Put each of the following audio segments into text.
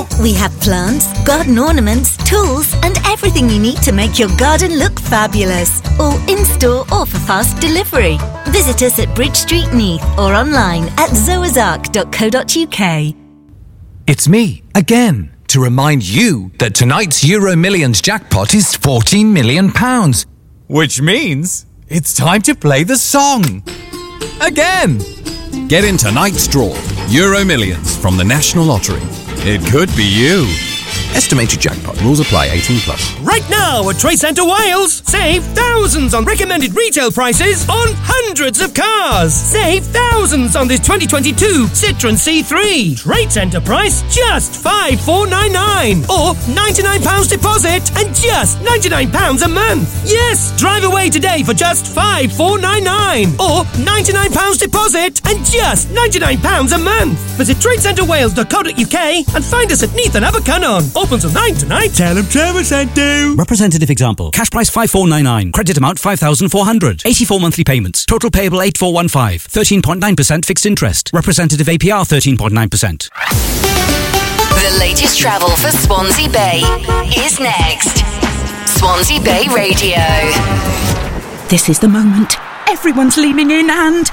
We have plants, garden ornaments, tools and everything you need to make your garden look fabulous. All in-store or for fast delivery. Visit us at Bridge Street, Neath or online at zoazark.co.uk. It's me, again, to remind you that tonight's Euro Millions jackpot is £14 million. Which means it's time to play the song. Again. Get in tonight's draw. Euro Millions from the National Lottery. It could be you. Estimated jackpot. Rules apply. 18+. Right now at Trade Centre Wales, save thousands on recommended retail prices on hundreds of cars. Save thousands on this 2022 Citroen C3. Trade Centre price just £5,499 or £99 deposit and just £99 a month. Yes, drive away today for just £5,499 or £99 deposit and just £99 a month. Visit tradecentrewales.co.uk and find us at Neath and Abercynon. Open till 9 tonight. Tell them Trevor sent you. Representative example. Cash price 5,499. Credit amount 5,400. 84 monthly payments. Total payable 8,415. 13.9% fixed interest. Representative APR 13.9%. The latest travel for Swansea Bay is next. Swansea Bay Radio. This is the moment. Everyone's leaning in and...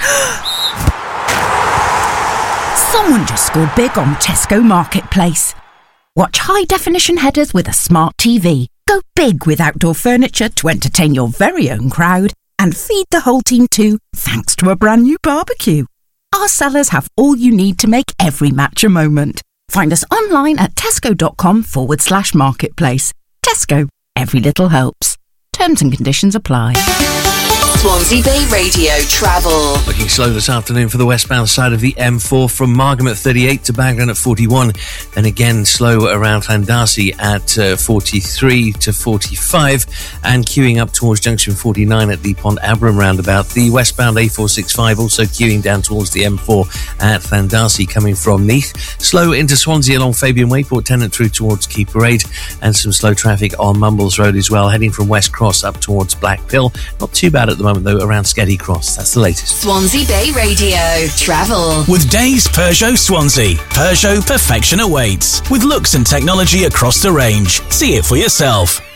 someone just scored big on Tesco Marketplace. Watch high-definition headers with a smart TV. Go big with outdoor furniture to entertain your very own crowd. And feed the whole team too, thanks to a brand new barbecue. Our sellers have all you need to make every match a moment. Find us online at tesco.com/marketplace. Tesco. Every little helps. Terms and conditions apply. Swansea Bay Radio travel. Looking slow this afternoon for the westbound side of the M4 from Margam at 38 to Baglan at 41. And again slow around Llandarcy at 43 to 45. And queuing up towards junction 49 at the Pont Abram roundabout. The westbound A465 also queuing down towards the M4 at Llandarcy coming from Neath. Slow into Swansea along Fabian Wayport, Tennant through towards Key Parade. And some slow traffic on Mumbles Road as well, heading from West Cross up towards Blackpill. Not too bad at the moment though around Sketty Cross. That's the latest. Swansea Bay Radio travel. With Days Peugeot Swansea, Peugeot perfection awaits. With looks and technology across the range. See it for yourself.